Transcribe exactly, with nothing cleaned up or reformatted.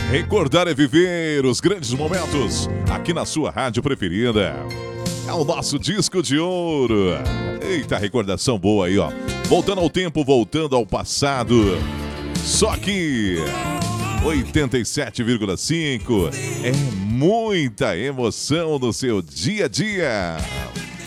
Recordar é viver os grandes momentos aqui na sua rádio preferida. É o nosso disco de ouro. Eita, recordação boa aí, ó. Voltando ao tempo, voltando ao passado. Só que oitenta e sete vírgula cinco é muita emoção no seu dia a dia.